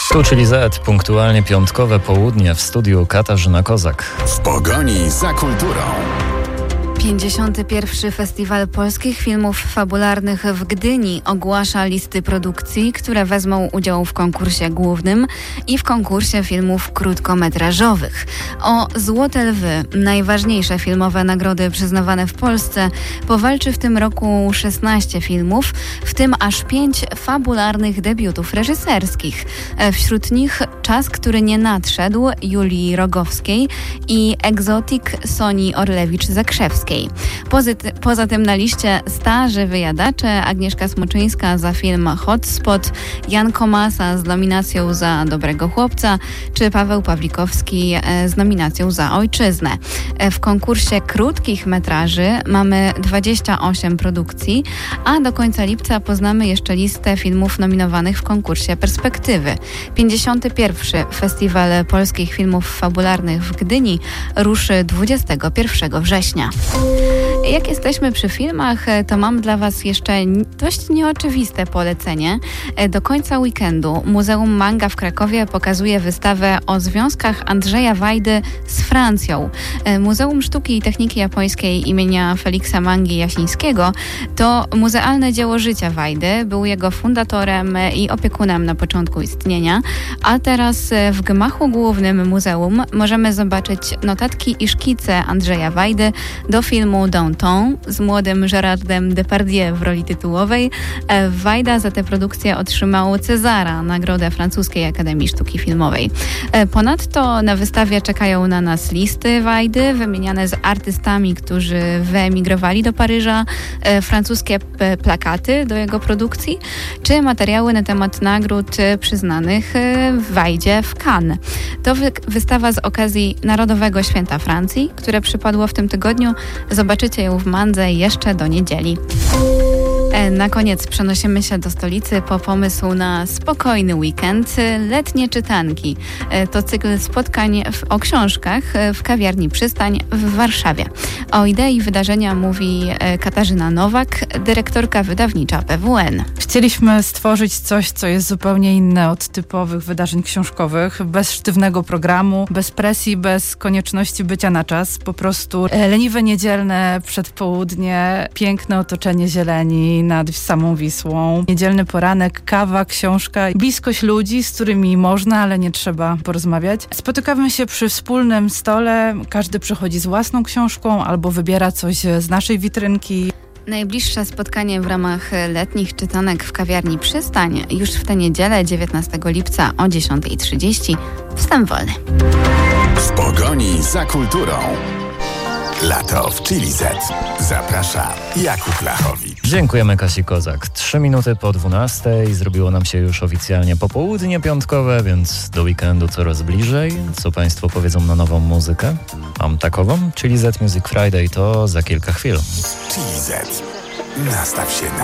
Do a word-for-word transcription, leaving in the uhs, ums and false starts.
Tu czyli Z, punktualnie piątkowe południe w studiu Katarzyna Kozak. W pogoni za kulturą. pięćdziesiąty pierwszy Festiwal Polskich Filmów Fabularnych w Gdyni ogłasza listy produkcji, które wezmą udział w konkursie głównym i w konkursie filmów krótkometrażowych. O Złote Lwy, najważniejsze filmowe nagrody przyznawane w Polsce, powalczy w tym roku szesnaście filmów, w tym aż pięć fabularnych debiutów reżyserskich. Wśród nich Czas, który nie nadszedł Julii Rogowskiej i Egzotik Soni Orlewicz-Zakrzewskiej. Poza, poza tym na liście starzy wyjadacze Agnieszka Smoczyńska za film Hotspot, Jan Komasa z nominacją za Dobrego chłopca, czy Paweł Pawlikowski z nominacją za Ojczyznę. W konkursie krótkich metraży mamy dwadzieścia osiem produkcji, a do końca lipca poznamy jeszcze listę filmów nominowanych w konkursie Perspektywy. pięćdziesiąty pierwszy Festiwal Polskich Filmów Fabularnych w Gdyni ruszy dwudziestego pierwszego września. Jak jesteśmy przy filmach, to mam dla Was jeszcze dość nieoczywiste polecenie. Do końca weekendu Muzeum Manga w Krakowie pokazuje wystawę o związkach Andrzeja Wajdy z Francją. Muzeum Sztuki i Techniki Japońskiej imienia Feliksa Mangi Jasińskiego to muzealne dzieło życia Wajdy. Był jego fundatorem i opiekunem na początku istnienia, a teraz w gmachu głównym muzeum możemy zobaczyć notatki i szkice Andrzeja Wajdy do filmu Danton z młodym Gérardem Depardieu w roli tytułowej. Wajda za tę produkcję otrzymał Cezara, nagrodę francuskiej Akademii Sztuki Filmowej. Ponadto na wystawie czekają na nas listy Wajdy, wymieniane z artystami, którzy wyemigrowali do Paryża, francuskie plakaty do jego produkcji, czy materiały na temat nagród przyznanych Wajdzie w Cannes. To wy- wystawa z okazji Narodowego Święta Francji, które przypadło w tym tygodniu. Zobaczycie ją w Mandze jeszcze do niedzieli. Na koniec przenosimy się do stolicy po pomysł na spokojny weekend. Letnie czytanki. To cykl spotkań w, o książkach w kawiarni Przystań w Warszawie. O idei wydarzenia mówi Katarzyna Nowak, dyrektorka wydawnicza P W N. Chcieliśmy stworzyć coś, co jest zupełnie inne od typowych wydarzeń książkowych. Bez sztywnego programu, bez presji, bez konieczności bycia na czas. Po prostu leniwe niedzielne przedpołudnie, piękne otoczenie zieleni nad samą Wisłą. Niedzielny poranek, kawa, książka, bliskość ludzi, z którymi można, ale nie trzeba porozmawiać. Spotykamy się przy wspólnym stole, każdy przychodzi z własną książką albo wybiera coś z naszej witrynki. Najbliższe spotkanie w ramach letnich czytanek w kawiarni Przystań już w tę niedzielę, dziewiętnastego lipca o dziesiąta trzydzieści. Wstęp wolny. W pogoni za kulturą. Lato w Chili Z. Zaprasza Jakub Lachowicz. Dziękujemy Kasi Kozak. Trzy minuty po dwunastej. Zrobiło nam się już oficjalnie popołudnie piątkowe, więc do weekendu coraz bliżej. Co Państwo powiedzą na nową muzykę? Mam takową. Chili Z Music Friday to za kilka chwil. Chili Z. Nastaw się na